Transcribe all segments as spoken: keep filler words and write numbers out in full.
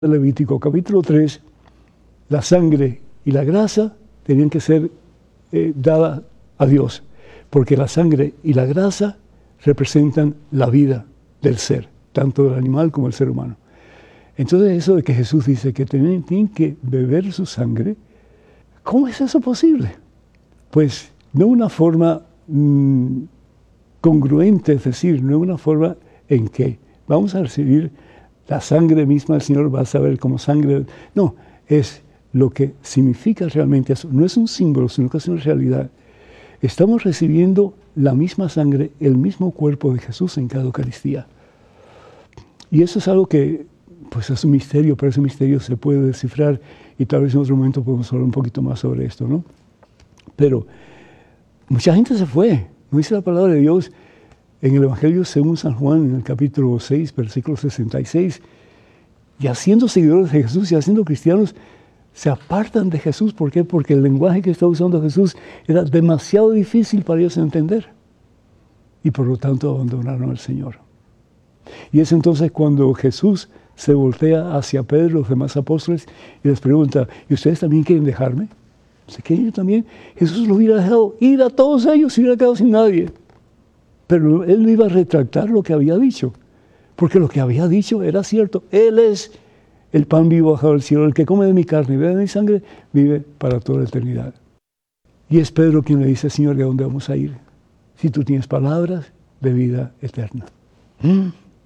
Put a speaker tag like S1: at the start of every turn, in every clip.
S1: Levítico capítulo tres, la sangre y la grasa tenían que ser eh, dadas a Dios, porque la sangre y la grasa representan la vida del ser, tanto del animal como del ser humano. Entonces eso de que Jesús dice que tienen, tienen que beber su sangre, ¿cómo es eso posible? Pues no una forma mmm, congruente, es decir, no una forma en que vamos a recibir la sangre misma del Señor, va a saber como sangre. No, es lo que significa realmente eso. No es un símbolo, sino que es una realidad. Estamos recibiendo la misma sangre, el mismo cuerpo de Jesús en cada Eucaristía. Y eso es algo que, pues es un misterio, pero ese misterio se puede descifrar y tal vez en otro momento podemos hablar un poquito más sobre esto, ¿no? Pero mucha gente se fue. No dice la palabra de Dios en el Evangelio según San Juan, en el capítulo seis, versículo sesenta y seis, y haciendo seguidores de Jesús y haciendo cristianos, se apartan de Jesús. ¿Por qué? Porque el lenguaje que está usando Jesús era demasiado difícil para ellos entender. Y por lo tanto abandonaron al Señor. Y es entonces cuando Jesús se voltea hacia Pedro y los demás apóstoles y les pregunta, ¿y ustedes también quieren dejarme? ¿Se quieren ir también? Jesús los hubiera dejado ir a todos ellos y hubiera quedado sin nadie. Pero él no iba a retractar lo que había dicho, porque lo que había dicho era cierto. Él es el pan vivo bajado del cielo. El que come de mi carne y bebe de mi sangre, vive para toda la eternidad. Y es Pedro quien le dice, Señor, ¿de dónde vamos a ir? Si tú tienes palabras de vida eterna. ¿Mm?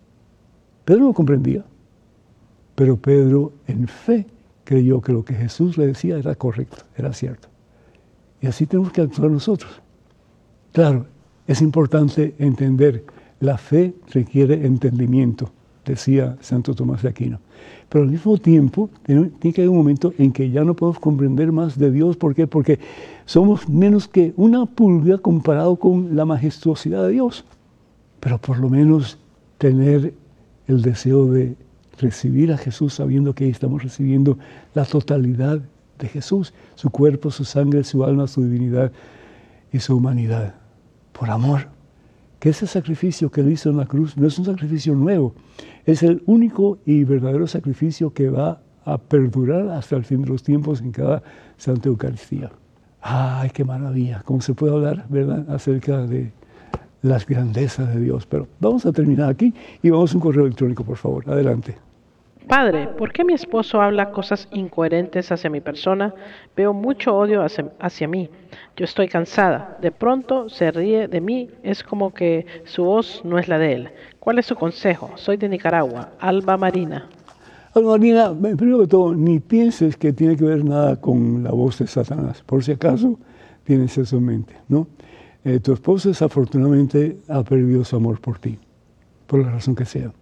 S1: Pedro no comprendía, pero Pedro en fe creyó que lo que Jesús le decía era correcto, era cierto. Y así tenemos que actuar nosotros. Claro, es importante entender, la fe requiere entendimiento, decía Santo Tomás de Aquino. Pero al mismo tiempo, tiene que haber un momento en que ya no podemos comprender más de Dios. ¿Por qué? Porque somos menos que una pulga comparado con la majestuosidad de Dios. Pero por lo menos tener el deseo de recibir a Jesús sabiendo que ahí estamos recibiendo la totalidad de Jesús, su cuerpo, su sangre, su alma, su divinidad y su humanidad. Por amor, que ese sacrificio que él hizo en la cruz no es un sacrificio nuevo, es el único y verdadero sacrificio que va a perdurar hasta el fin de los tiempos en cada Santa Eucaristía. ¡Ay, qué maravilla! Cómo se puede hablar, ¿verdad?, acerca de las grandezas de Dios. Pero vamos a terminar aquí y vamos a un correo electrónico, por favor. Adelante.
S2: Padre, ¿por qué mi esposo habla cosas incoherentes hacia mi persona? Veo mucho odio hacia, hacia mí. Yo estoy cansada. De pronto se ríe de mí. Es como que su voz no es la de él. ¿Cuál es su consejo? Soy de Nicaragua. Alba Marina.
S1: Alba Marina, primero que todo, ni pienses que tiene que ver nada con la voz de Satanás. Por si acaso tienes eso en mente, ¿no? Eh, tu esposo desafortunadamente ha perdido su amor por ti, por la razón que sea.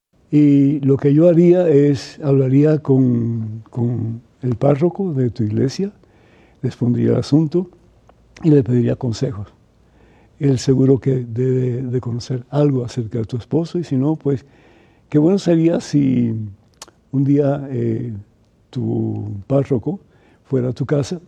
S1: Y lo que yo haría es, hablaría con, con el párroco de tu iglesia, les pondría el asunto y le pediría consejos. Él seguro que debe de conocer algo acerca de tu esposo, y si no, pues, qué bueno sería si un día eh, tu párroco fuera a tu casa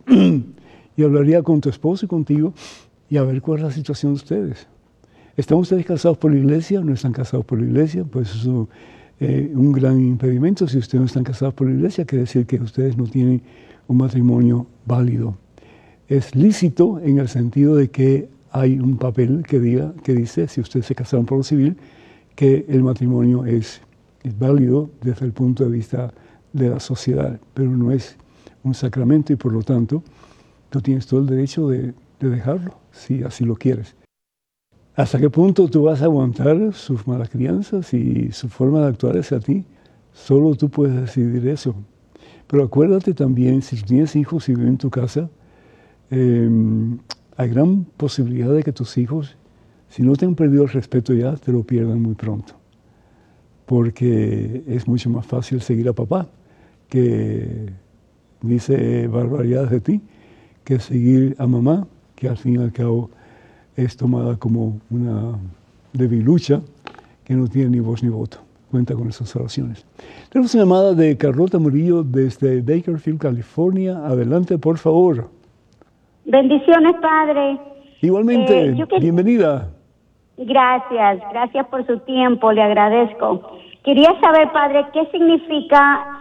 S1: y hablaría con tu esposo y contigo y a ver cuál es la situación de ustedes. ¿Están ustedes casados por la iglesia? ¿No están casados por la iglesia? Pues eso es eh, un gran impedimento. Si ustedes no están casados por la iglesia, quiere decir que ustedes no tienen un matrimonio válido. Es lícito en el sentido de que hay un papel que diga, que dice, si ustedes se casaron por lo civil, que el matrimonio es, es válido desde el punto de vista de la sociedad, pero no es un sacramento y por lo tanto tú tienes todo el derecho de, de dejarlo, si así lo quieres. ¿Hasta qué punto tú vas a aguantar sus malas crianzas y su forma de actuar hacia ti? Solo tú puedes decidir eso. Pero acuérdate también, si tienes hijos y viven en tu casa, eh, hay gran posibilidad de que tus hijos, si no te han perdido el respeto ya, te lo pierdan muy pronto. Porque es mucho más fácil seguir a papá, que dice barbaridades de ti, que seguir a mamá, que al fin y al cabo es tomada como una debilucha que no tiene ni voz ni voto. Cuenta con esas oraciones. Tenemos una llamada de Carlota Murillo desde Bakersfield, California. Adelante, por favor.
S3: Bendiciones, Padre.
S1: Igualmente, eh, que... bienvenida.
S3: Gracias, gracias por su tiempo, le agradezco. Quería saber, Padre, ¿qué significa